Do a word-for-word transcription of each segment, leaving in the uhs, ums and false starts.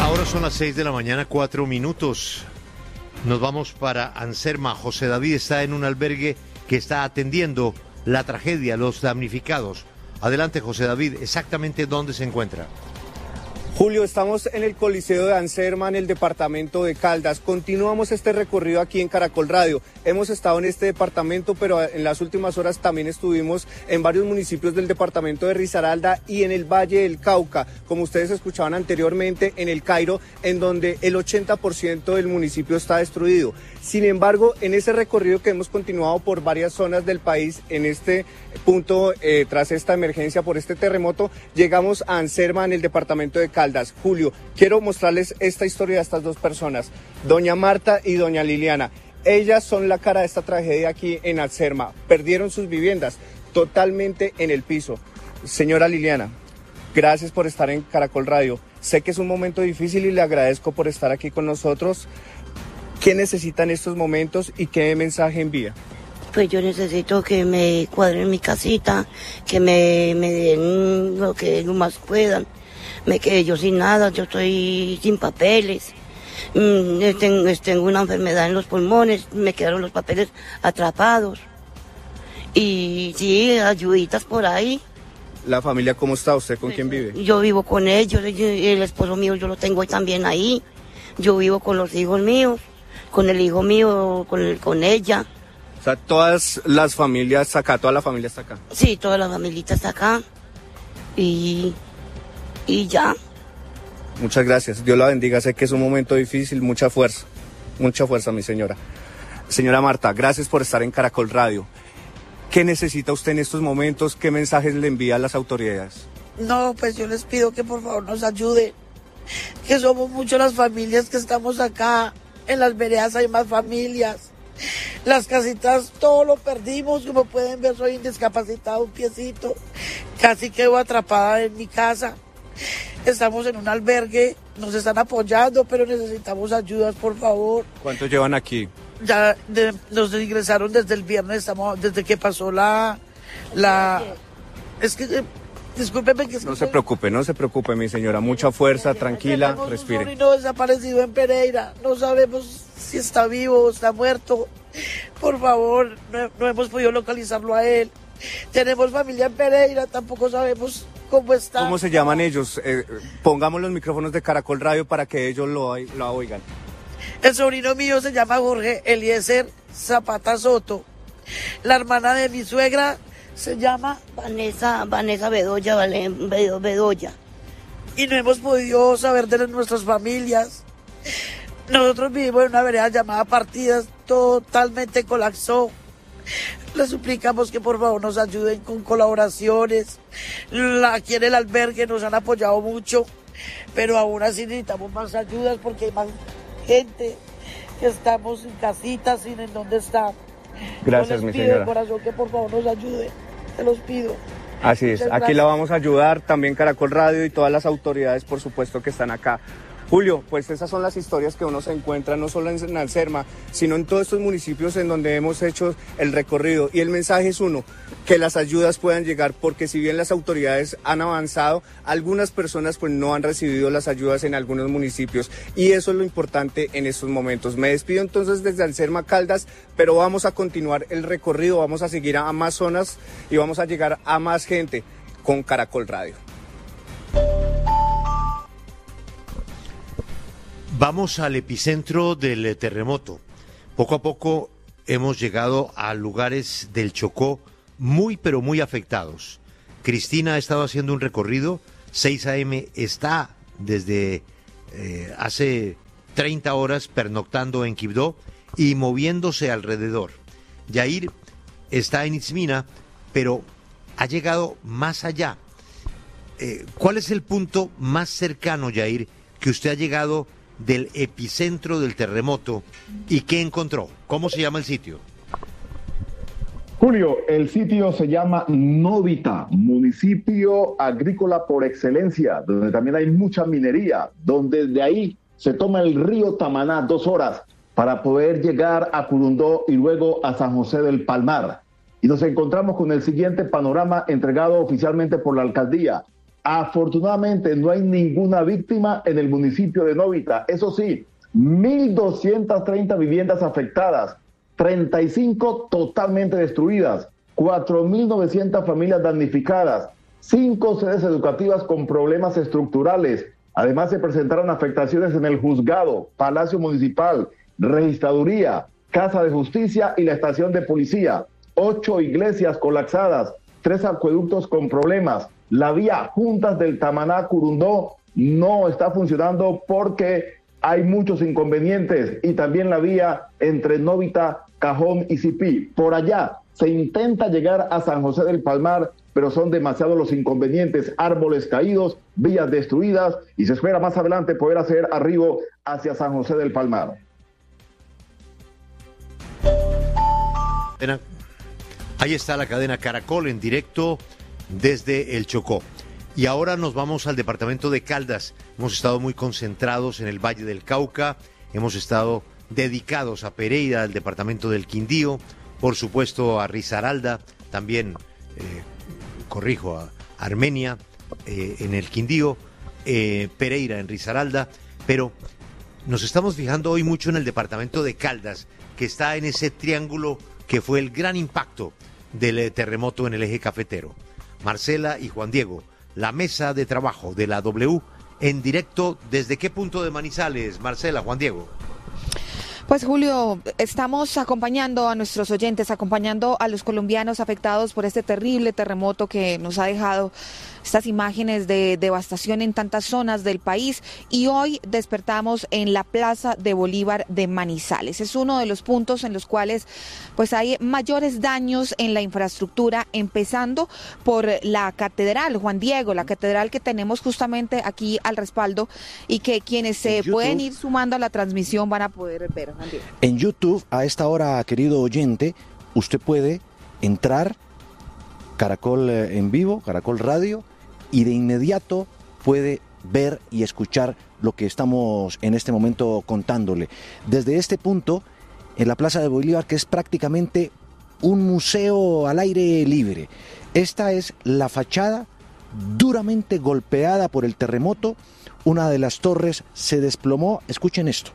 Ahora son las seis de la mañana, cuatro minutos. Nos vamos para Anserma. José David está en un albergue que está atendiendo la tragedia, los damnificados. Adelante, José David, exactamente dónde se encuentra. Julio, estamos en el Coliseo de Anserma, en el departamento de Caldas. Continuamos este recorrido aquí en Caracol Radio. Hemos estado en este departamento, pero en las últimas horas también estuvimos en varios municipios del departamento de Risaralda y en el Valle del Cauca, como ustedes escuchaban anteriormente, en el Cairo, en donde el ochenta por ciento del municipio está destruido. Sin embargo, en ese recorrido que hemos continuado por varias zonas del país, en este punto, eh, tras esta emergencia por este terremoto, llegamos a Anserma, en el departamento de Caldas. Julio, quiero mostrarles esta historia de estas dos personas, doña Marta y doña Liliana. Ellas son la cara de esta tragedia aquí en Anserma. Perdieron sus viviendas totalmente en el piso. Señora Liliana, gracias por estar en Caracol Radio. Sé que es un momento difícil y le agradezco por estar aquí con nosotros. ¿Qué necesita en estos momentos y qué mensaje envía? Pues yo necesito que me cuadren mi casita, que me, me den lo que lo más puedan. Me quedé yo sin nada, yo estoy sin papeles, mm, tengo, tengo una enfermedad en los pulmones, me quedaron los papeles atrapados. Y sí, ayuditas por ahí. ¿La familia cómo está? ¿Usted con pues, quién vive? Yo vivo con ellos, el esposo mío yo lo tengo también ahí. Yo vivo con los hijos míos, con el hijo mío, con, el, con ella. O sea, todas las familias acá, toda la familia está acá. Sí, toda la familita está acá. Y... Y ya. Muchas gracias. Dios la bendiga. Sé que es un momento difícil. Mucha fuerza. Mucha fuerza, mi señora. Señora Marta, gracias por estar en Caracol Radio. ¿Qué necesita usted en estos momentos? ¿Qué mensajes le envía a las autoridades? No, pues yo les pido que por favor nos ayuden. Que somos muchas las familias que estamos acá. En las veredas hay más familias. Las casitas, todo lo perdimos. Como pueden ver, soy discapacitado, un piecito. Casi quedo atrapada en mi casa. Estamos en un albergue, nos están apoyando, pero necesitamos ayudas, por favor. ¿Cuánto llevan aquí? Ya de, nos ingresaron desde el viernes, estamos desde que pasó la... la es que... Eh, discúlpeme que... Es no que se preocupe, no se preocupe, mi señora. Mucha fuerza, tranquila, respire. Tenemos un sobrino desaparecido en Pereira. No sabemos si está vivo o está muerto. Por favor, no, no hemos podido localizarlo a él. Tenemos familia en Pereira, tampoco sabemos cómo está. ¿Cómo se llaman ellos? Eh, pongamos los micrófonos de Caracol Radio para que ellos lo, lo oigan. El sobrino mío se llama Jorge Eliezer Zapata Soto. La hermana de mi suegra se llama Vanessa, Vanessa Bedoya, vale, Bedoya. Y no hemos podido saber de nuestras familias. Nosotros vivimos en una vereda llamada Partidas, totalmente colapsó. Les suplicamos que por favor nos ayuden con colaboraciones. La, aquí en el albergue nos han apoyado mucho, pero aún así necesitamos más ayudas porque hay más gente que estamos en casitas sin en dónde estar. Gracias, mi señora. Les pido de corazón que por favor nos ayuden, se los pido. Así es, aquí la vamos a ayudar, también Caracol Radio y todas las autoridades, por supuesto, que están acá. Julio, pues esas son las historias que uno se encuentra no solo en Anserma, sino en todos estos municipios en donde hemos hecho el recorrido. Y el mensaje es uno, que las ayudas puedan llegar, porque si bien las autoridades han avanzado, algunas personas pues no han recibido las ayudas en algunos municipios. Y eso es lo importante en estos momentos. Me despido entonces desde Anserma Caldas, pero vamos a continuar el recorrido, vamos a seguir a más zonas y vamos a llegar a más gente con Caracol Radio. Vamos al epicentro del terremoto. Poco a poco hemos llegado a lugares del Chocó muy pero muy afectados. Cristina ha estado haciendo un recorrido, seis a eme está desde eh, hace treinta horas pernoctando en Quibdó y moviéndose alrededor. Yair está en Itzmina, pero ha llegado más allá. Eh, ¿Cuál es el punto más cercano, Yair, que usted ha llegado del epicentro del terremoto y qué encontró? ¿Cómo se llama el sitio? Julio, el sitio se llama Novita, municipio agrícola por excelencia, donde también hay mucha minería, donde de ahí se toma el río Tamaná dos horas para poder llegar a Curundó y luego a San José del Palmar. Y nos encontramos con el siguiente panorama entregado oficialmente por la alcaldía. Afortunadamente no hay ninguna víctima en el municipio de Novita. Eso sí, mil doscientas treinta viviendas afectadas, treinta y cinco totalmente destruidas, cuatro mil novecientas familias damnificadas, cinco sedes educativas con problemas estructurales. Además se presentaron afectaciones en el juzgado, Palacio Municipal, Registraduría, Casa de Justicia y la estación de policía. Ocho iglesias colapsadas, tres acueductos con problemas. La vía Juntas del Tamaná-Curundó no está funcionando porque hay muchos inconvenientes, y también la vía entre Novita, Cajón y Cipí. Por allá se intenta llegar a San José del Palmar, pero son demasiados los inconvenientes, árboles caídos, vías destruidas, y se espera más adelante poder hacer arribo hacia San José del Palmar. Ahí está la cadena Caracol en directo desde el Chocó. Y ahora nos vamos al departamento de Caldas. Hemos estado muy concentrados en el Valle del Cauca, hemos estado dedicados a Pereira, al departamento del Quindío, por supuesto a Risaralda, también, eh, corrijo, a Armenia eh, en el Quindío, eh, Pereira en Risaralda, pero nos estamos fijando hoy mucho en el departamento de Caldas, que está en ese triángulo que fue el gran impacto del terremoto en el eje cafetero. Marcela y Juan Diego, la mesa de trabajo de la W en directo. ¿Desde qué punto de Manizales, Marcela, Juan Diego? Pues Julio, estamos acompañando a nuestros oyentes, acompañando a los colombianos afectados por este terrible terremoto que nos ha dejado estas imágenes de devastación en tantas zonas del país, y hoy despertamos en la Plaza de Bolívar de Manizales. Es uno de los puntos en los cuales pues hay mayores daños en la infraestructura, empezando por la catedral, Juan Diego, la catedral que tenemos justamente aquí al respaldo y que quienes se pueden ir sumando a la transmisión van a poder ver, Juan Diego. En YouTube, a esta hora, querido oyente, usted puede entrar Caracol en vivo, Caracol Radio, y de inmediato puede ver y escuchar lo que estamos en este momento contándole. Desde este punto, en la Plaza de Bolívar, que es prácticamente un museo al aire libre. Esta es la fachada duramente golpeada por el terremoto. Una de las torres se desplomó. Escuchen esto.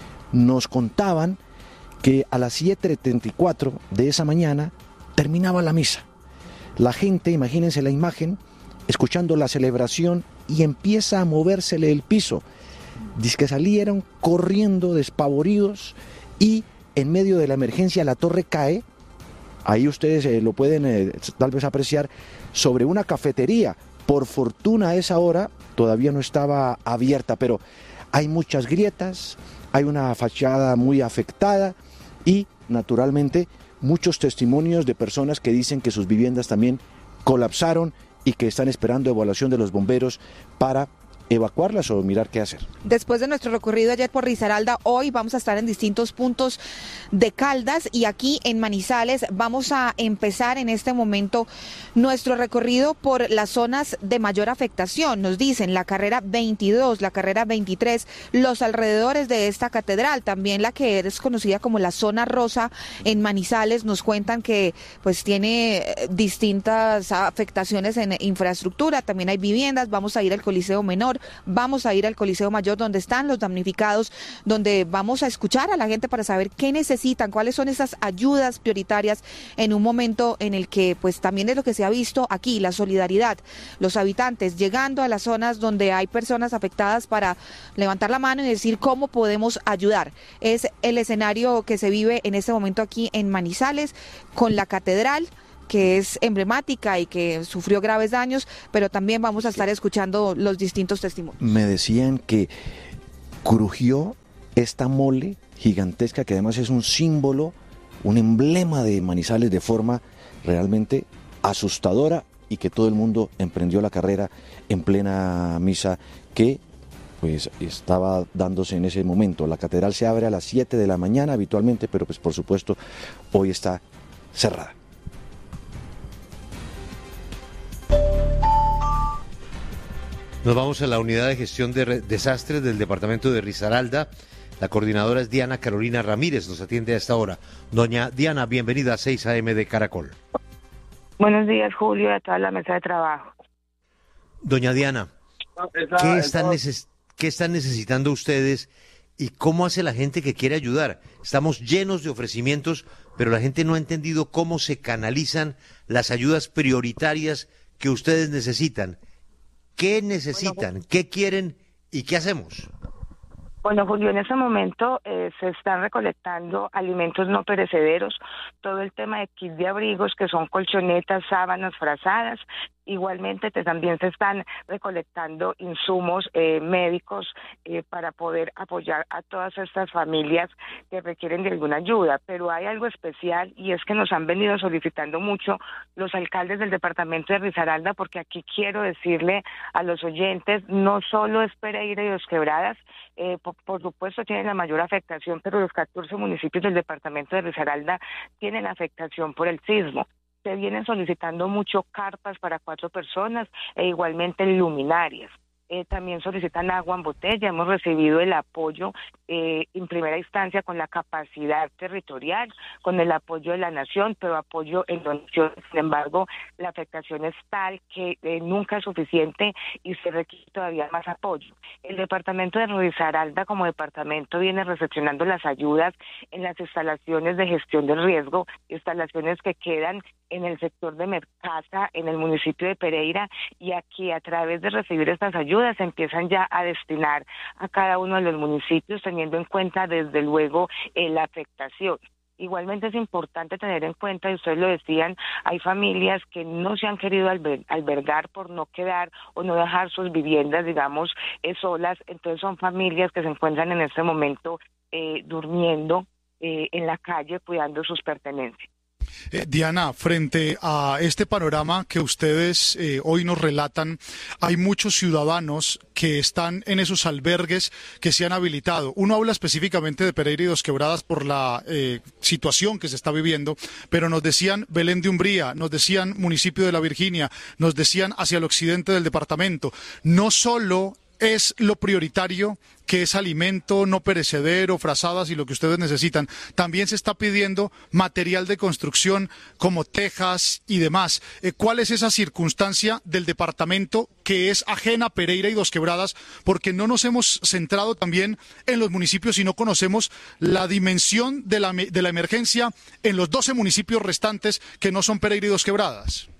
Nos contaban que a las siete treinta y cuatro de esa mañana terminaba la misa. La gente, imagínense la imagen, escuchando la celebración, y empieza a movérsele el piso. Dice que salieron corriendo despavoridos, y en medio de la emergencia la torre cae. Ahí ustedes eh, lo pueden eh, tal vez apreciar, sobre una cafetería. Por fortuna a esa hora todavía no estaba abierta, pero hay muchas grietas, hay una fachada muy afectada y naturalmente muchos testimonios de personas que dicen que sus viviendas también colapsaron y que están esperando evaluación de los bomberos para evacuarlas o mirar qué hacer. Después de nuestro recorrido ayer por Risaralda, hoy vamos a estar en distintos puntos de Caldas, y aquí en Manizales vamos a empezar en este momento nuestro recorrido por las zonas de mayor afectación. Nos dicen la carrera veintidós, la carrera veintitrés, los alrededores de esta catedral, también la que es conocida como la zona rosa en Manizales. Nos cuentan que pues tiene distintas afectaciones en infraestructura, también hay viviendas. Vamos a ir al Coliseo Menor, vamos a ir al Coliseo Mayor, donde están los damnificados, donde vamos a escuchar a la gente para saber qué necesitan, cuáles son esas ayudas prioritarias en un momento en el que pues también es lo que se ha visto aquí, la solidaridad, los habitantes llegando a las zonas donde hay personas afectadas para levantar la mano y decir cómo podemos ayudar. Es el escenario que se vive en este momento aquí en Manizales, con la catedral, que es emblemática y que sufrió graves daños, pero también vamos a estar escuchando los distintos testimonios. Me decían que crujió esta mole gigantesca, que además es un símbolo, un emblema de Manizales, de forma realmente asustadora, y que todo el mundo emprendió la carrera en plena misa que pues estaba dándose en ese momento. La catedral se abre a las siete de la mañana habitualmente, pero pues por supuesto hoy está cerrada. Nos vamos a la unidad de gestión de desastres del departamento de Risaralda. La coordinadora es Diana Carolina Ramírez, nos atiende a esta hora. Doña Diana, bienvenida a seis A M de Caracol. Buenos días, Julio, a toda la mesa de trabajo. Doña Diana, Esa- ¿qué esa- están, neces- qué están necesitando ustedes y cómo hace la gente que quiere ayudar? Estamos llenos de ofrecimientos, pero la gente no ha entendido cómo se canalizan las ayudas prioritarias que ustedes necesitan. ¿Qué necesitan? ¿Qué quieren? ¿Y qué hacemos? Bueno, Julio, en ese momento eh, se están recolectando alimentos no perecederos, todo el tema de kit de abrigos, que son colchonetas, sábanas, frazadas. Igualmente te- también se están recolectando insumos eh, médicos eh, para poder apoyar a todas estas familias que requieren de alguna ayuda. Pero hay algo especial y es que nos han venido solicitando mucho los alcaldes del departamento de Risaralda, porque aquí quiero decirle a los oyentes, no solo es Pereira y Dos Quebradas, eh, por, por supuesto tienen la mayor afectación, pero los catorce municipios del departamento de Risaralda tienen afectación por el sismo. Se vienen solicitando mucho carpas para cuatro personas e igualmente luminarias. Eh, también solicitan agua en botella. Hemos recibido el apoyo eh, en primera instancia con la capacidad territorial, con el apoyo de la nación, pero apoyo en donaciones. Sin embargo, la afectación es tal que eh, nunca es suficiente y se requiere todavía más apoyo. El departamento de Risaralda como departamento viene recepcionando las ayudas en las instalaciones de gestión del riesgo, instalaciones que quedan en el sector de Mercasa, en el municipio de Pereira, y aquí a través de recibir estas ayudas se empiezan ya a destinar a cada uno de los municipios, teniendo en cuenta desde luego eh, la afectación. Igualmente es importante tener en cuenta, y ustedes lo decían, hay familias que no se han querido alber- albergar por no quedar o no dejar sus viviendas, digamos, eh, solas. Entonces son familias que se encuentran en este momento eh, durmiendo eh, en la calle, cuidando sus pertenencias. Eh, Diana, frente a este panorama que ustedes eh, hoy nos relatan, hay muchos ciudadanos que están en esos albergues que se han habilitado. Uno habla específicamente de Pereira y Dos Quebradas por la eh, situación que se está viviendo, pero nos decían Belén de Umbría, nos decían municipio de La Virginia, nos decían hacia el occidente del departamento. No solo es lo prioritario, que es alimento no perecedero, frazadas y lo que ustedes necesitan. También se está pidiendo material de construcción como tejas y demás. Eh, ¿Cuál es esa circunstancia del departamento que es ajena a Pereira y Dos Quebradas? Porque no nos hemos centrado también en los municipios y no conocemos la dimensión de la, de la emergencia en los doce municipios restantes que no son Pereira y Dos Quebradas.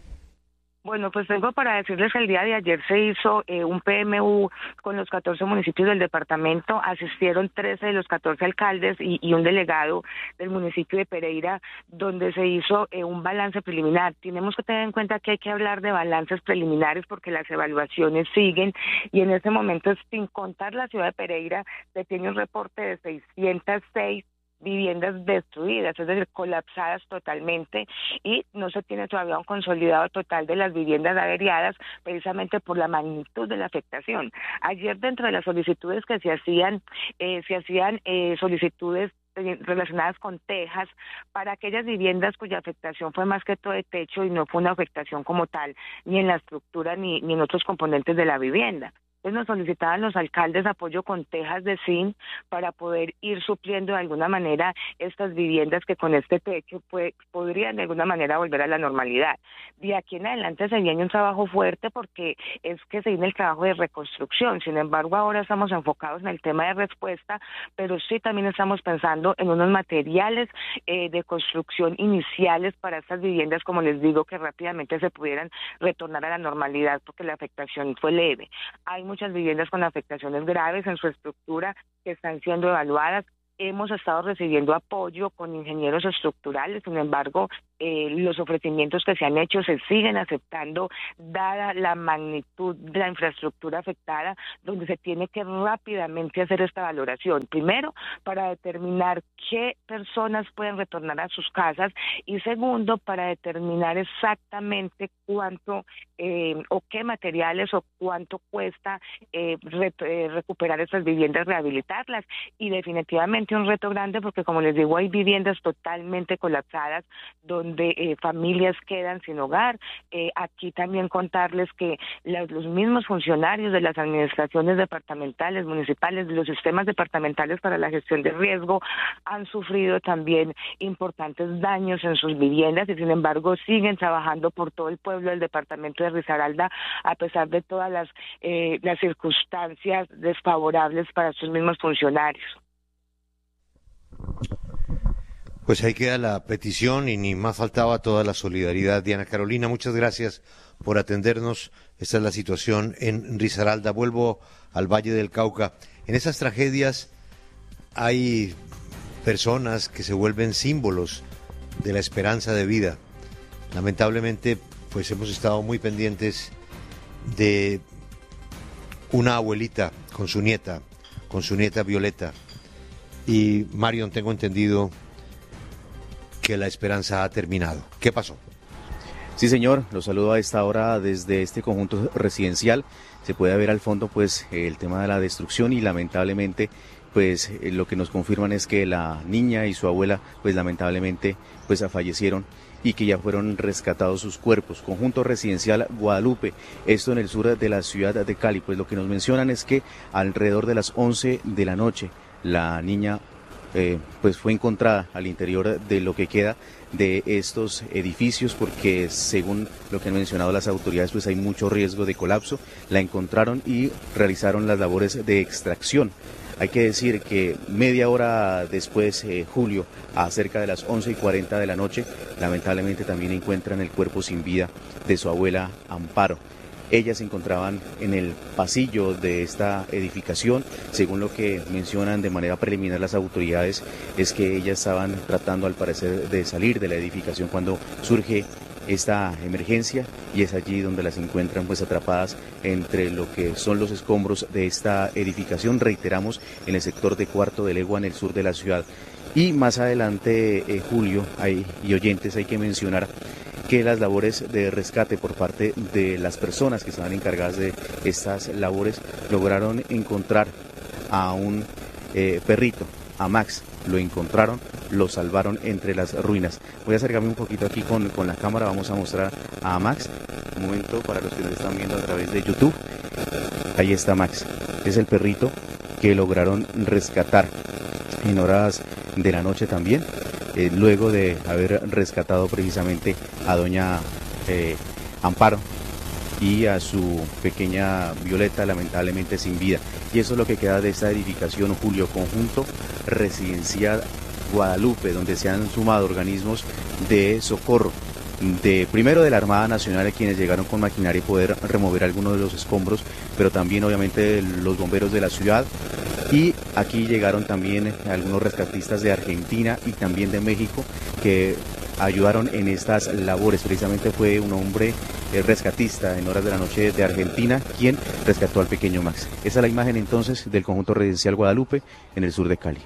Bueno, pues tengo para decirles que el día de ayer se hizo eh, un P M U con los catorce municipios del departamento. Asistieron trece de los catorce alcaldes y, y un delegado del municipio de Pereira, donde se hizo eh, un balance preliminar. Tenemos que tener en cuenta que hay que hablar de balances preliminares porque las evaluaciones siguen, y en este momento, sin contar la ciudad de Pereira, se tiene un reporte de seiscientas seis viviendas destruidas, es decir, colapsadas totalmente, y no se tiene todavía un consolidado total de las viviendas averiadas, precisamente por la magnitud de la afectación. Ayer, dentro de las solicitudes que se hacían, eh, se hacían eh, solicitudes relacionadas con tejas para aquellas viviendas cuya afectación fue más que todo de techo y no fue una afectación como tal, ni en la estructura ni, ni en otros componentes de la vivienda. Entonces nos solicitaban los alcaldes apoyo con tejas de zinc para poder ir supliendo de alguna manera estas viviendas que con este techo pues, podrían de alguna manera volver a la normalidad. De aquí en adelante se viene un trabajo fuerte porque es que se viene el trabajo de reconstrucción. Sin embargo, ahora estamos enfocados en el tema de respuesta, pero sí también estamos pensando en unos materiales eh, de construcción iniciales para estas viviendas, como les digo, que rápidamente se pudieran retornar a la normalidad porque la afectación fue leve. Hay muchas viviendas con afectaciones graves en su estructura que están siendo evaluadas. Hemos estado recibiendo apoyo con ingenieros estructurales, sin embargo, eh, los ofrecimientos que se han hecho se siguen aceptando, dada la magnitud de la infraestructura afectada, donde se tiene que rápidamente hacer esta valoración. Primero, para determinar qué personas pueden retornar a sus casas, y segundo, para determinar exactamente cuánto eh, o qué materiales o cuánto cuesta eh, re, eh, recuperar estas viviendas, rehabilitarlas, y definitivamente realmente un reto grande porque, como les digo, hay viviendas totalmente colapsadas donde eh, familias quedan sin hogar. Eh, aquí también contarles que los, los mismos funcionarios de las administraciones departamentales, municipales, de los sistemas departamentales para la gestión de riesgo han sufrido también importantes daños en sus viviendas y, sin embargo, siguen trabajando por todo el pueblo del departamento de Risaralda a pesar de todas las, eh, las circunstancias desfavorables para sus mismos funcionarios. Pues ahí queda la petición y ni más faltaba toda la solidaridad. Diana Carolina, muchas gracias por atendernos. Esta es la situación en Risaralda. Vuelvo al Valle del Cauca. En esas tragedias hay personas que se vuelven símbolos de la esperanza de vida. Lamentablemente, pues hemos estado muy pendientes de una abuelita con su nieta, con su nieta Violeta. Y Marion, tengo entendido que la esperanza ha terminado. ¿Qué pasó? Sí, señor, los saludo a esta hora desde este conjunto residencial. Se puede ver al fondo pues el tema de la destrucción y lamentablemente pues lo que nos confirman es que la niña y su abuela pues lamentablemente pues fallecieron y que ya fueron rescatados sus cuerpos. Conjunto residencial Guadalupe, esto en el sur de la ciudad de Cali. Pues lo que nos mencionan es que alrededor de las once de la noche la niña eh, pues fue encontrada al interior de lo que queda de estos edificios, porque según lo que han mencionado las autoridades pues hay mucho riesgo de colapso. La encontraron y realizaron las labores de extracción. Hay que decir que media hora después, eh, Julio, a cerca de las once y cuarenta de la noche, lamentablemente también encuentran el cuerpo sin vida de su abuela Amparo. Ellas se encontraban en el pasillo de esta edificación. Según lo que mencionan de manera preliminar las autoridades, es que ellas estaban tratando al parecer de salir de la edificación cuando surge esta emergencia y es allí donde las encuentran pues atrapadas entre lo que son los escombros de esta edificación, reiteramos, en el sector de Cuarto de Legua, en el sur de la ciudad. Y más adelante, eh, Julio hay, y oyentes, hay que mencionar que las labores de rescate por parte de las personas que estaban encargadas de estas labores lograron encontrar a un eh, perrito, a Max. Lo encontraron, lo salvaron entre las ruinas. Voy a acercarme un poquito aquí con, con la cámara, vamos a mostrar a Max. Un momento para los que nos están viendo a través de YouTube. Ahí está Max, es el perrito que lograron rescatar en horas de la noche también, eh, luego de haber rescatado precisamente a doña eh, Amparo y a su pequeña Violeta, lamentablemente sin vida. Y eso es lo que queda de esta edificación, Julio, conjunto residencial Guadalupe, donde se han sumado organismos de socorro, de primero de la Armada Nacional, quienes llegaron con maquinaria y poder remover algunos de los escombros, pero también obviamente los bomberos de la ciudad. Y aquí llegaron también algunos rescatistas de Argentina y también de México que ayudaron en estas labores. Precisamente fue un hombre eh, rescatista en horas de la noche de Argentina quien rescató al pequeño Max. Esa es la imagen entonces del conjunto residencial Guadalupe en el sur de Cali.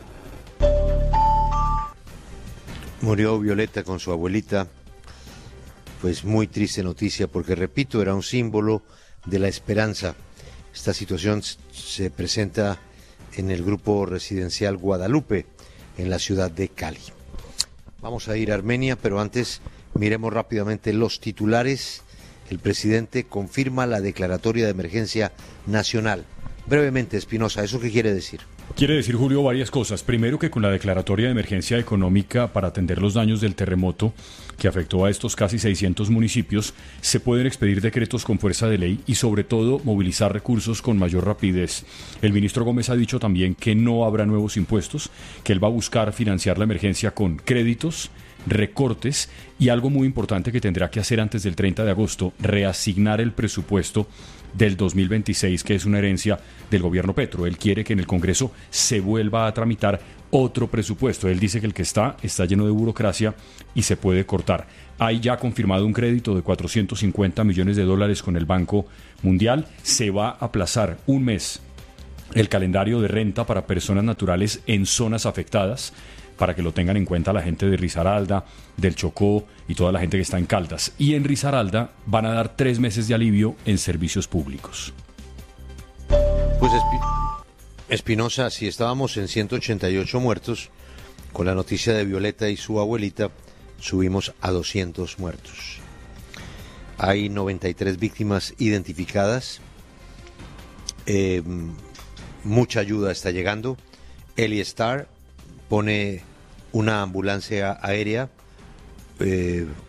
Murió Violeta con su abuelita. Pues muy triste noticia porque, repito, era un símbolo de la esperanza. Esta situación se presenta en el grupo residencial Guadalupe en la ciudad de Cali. Vamos a ir a Armenia, pero antes miremos rápidamente los titulares. El presidente confirma la declaratoria de emergencia nacional. Brevemente, Espinosa, ¿eso qué quiere decir? Quiere decir, Julio, varias cosas. Primero, que con la declaratoria de emergencia económica para atender los daños del terremoto que afectó a estos casi seiscientos municipios, se pueden expedir decretos con fuerza de ley y, sobre todo, movilizar recursos con mayor rapidez. El ministro Gómez ha dicho también que no habrá nuevos impuestos, que él va a buscar financiar la emergencia con créditos, recortes y algo muy importante que tendrá que hacer antes del treinta de agosto, reasignar el presupuesto del dos mil veintiséis, que es una herencia del gobierno Petro. Él quiere que en el Congreso se vuelva a tramitar otro presupuesto. Él dice que el que está está lleno de burocracia y se puede cortar. Hay ya confirmado un crédito de cuatrocientos cincuenta millones de dólares con el Banco Mundial. Se va a aplazar un mes el calendario de renta para personas naturales en zonas afectadas, para que lo tengan en cuenta la gente de Risaralda, del Chocó y toda la gente que está en Caldas. Y en Risaralda van a dar tres meses de alivio en servicios públicos. Pues Espinosa, si estábamos en ciento ochenta y ocho muertos, con la noticia de Violeta y su abuelita, subimos a doscientos muertos. Hay noventa y tres víctimas identificadas. Eh, mucha ayuda está llegando. Eli Star pone una ambulancia aérea, eh,